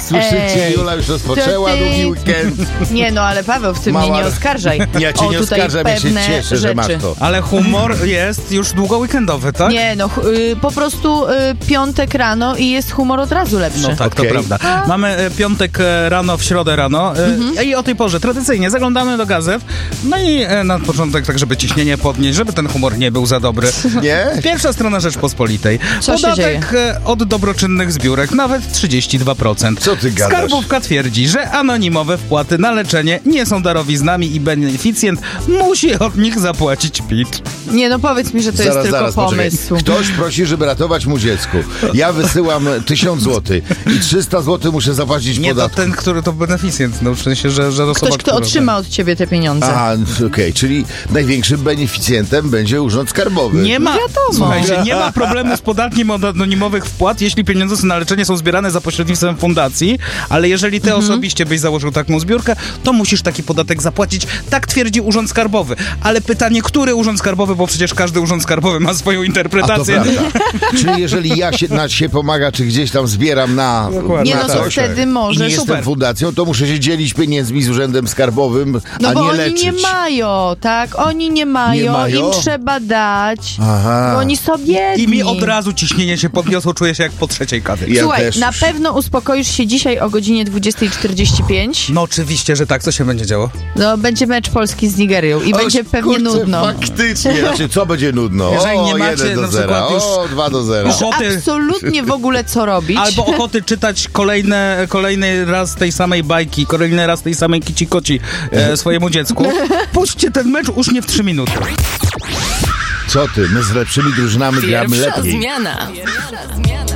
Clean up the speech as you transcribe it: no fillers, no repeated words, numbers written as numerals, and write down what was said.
Słyszycie, Jula już rozpoczęła długi weekend. Nie no, ale Paweł, w tym mnie nie oskarżaj. Ja cię nie oskarżam, ja się cieszę, że masz to. Ale humor jest już długo weekendowy, tak? Nie no, po prostu piątek rano i jest humor od razu lepszy. No tak, to prawda. Mamy piątek rano, w środę rano i o tej porze tradycyjnie zaglądamy do gazet. No i na początek tak, żeby ciśnienie podnieść, żeby ten humor nie był za dobry. Nie? Pierwsza strona Rzeczpospolitej. Co się dzieje? Podatek od dobroczynnych zbiórek nawet 32%. Co ty gadasz? Skarbówka twierdzi, że anonimowe wpłaty na leczenie nie są darowiznami i beneficjent musi od nich zapłacić PIT. Nie no, powiedz mi, że to jest tylko pomysł. Poczekaj. Ktoś prosi, żeby ratować mu dziecku. Ja wysyłam 1000 zł i 300 zł muszę zapłacić Nie, podatku. to ten, który to beneficjent, no w sensie, że osoba, Ktoś, kto otrzyma od ciebie te pieniądze. Aha, okej, czyli największym beneficjentem będzie Urząd Skarbowy. Nie ma, Wiadomo. słuchajcie, nie ma problemu z podatkiem od anonimowych wpłat, jeśli pieniądze na leczenie są zbierane za pośrednictwem fundacji, ale jeżeli ty osobiście byś założył taką zbiórkę, to musisz taki podatek zapłacić. Tak twierdzi Urząd Skarbowy. Ale pytanie, który Urząd Skarbowy, bo przecież każdy Urząd Skarbowy ma swoją interpretację. A to prawda. Czyli jeżeli ja się pomaga, czy gdzieś tam zbieram na Dokładnie. Nie na no, to coś, wtedy i nie możesz. jestem fundacją, to muszę się dzielić pieniędzmi z Urzędem Skarbowym, No a bo nie oni leczyć. nie mają, tak? Oni nie mają, Nie mają? im trzeba dać. Aha. Bo oni są biedni. I mi od razu ciśnienie się podniosło, czuję się jak po trzeciej kadencji. Ja Słuchaj, też na już. pewno uspokoisz się dzisiaj o godzinie 20:45. No oczywiście, że tak. Co się będzie działo? No, będzie mecz Polski z Nigerią i będzie pewnie kurczę, nudno. Faktycznie. Znaczy, co będzie nudno? Jeżeli nie macie 1 do na 0. przykład już- O, 2 do 0. Ochoty- Absolutnie w ogóle co robić. Albo ochoty czytać kolejny raz tej samej bajki, kolejny raz tej samej kici-koci swojemu dziecku. Puśćcie ten mecz już nie w 3 minuty. Co ty? My z lepszymi drużynami gramy Pierwsza lepiej. zmiana.